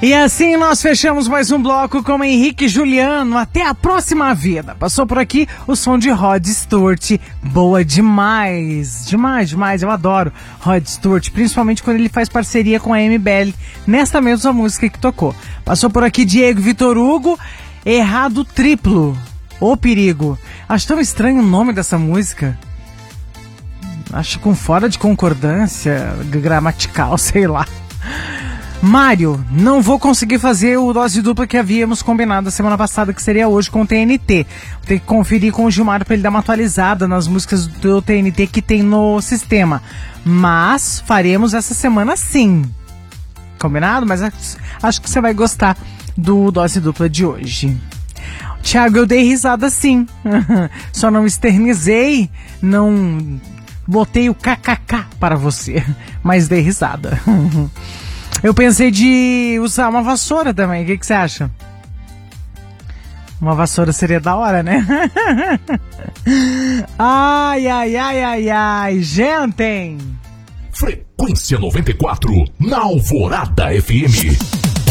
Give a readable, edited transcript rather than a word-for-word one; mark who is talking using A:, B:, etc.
A: E assim nós fechamos mais um bloco com Henrique e Juliano. Até a próxima vida. Passou por aqui o som de Rod Stewart. Boa demais. Demais, demais. Eu adoro Rod Stewart, principalmente quando ele faz parceria com a MBL nesta mesma música que tocou. Passou por aqui Diego Vitor Hugo. Errado Triplo. Ô perigo. Acho tão estranho o nome dessa música. Acho com fora de concordância gramatical, sei lá. Mário, não vou conseguir fazer o dose dupla que havíamos combinado a semana passada, que seria hoje com o TNT. Vou ter que conferir com o Gilmar para ele dar uma atualizada nas músicas do TNT que tem no sistema. Mas faremos essa semana sim. Combinado? Mas acho que você vai gostar do dose dupla de hoje. Thiago, eu dei risada sim. Só não externizei, não botei o kkk para você, mas dei risada. Eu pensei de usar uma vassoura também, o que você acha? Uma vassoura seria da hora, né? Ai, ai, ai, ai, ai, gente!
B: Frequência 94, na Alvorada FM.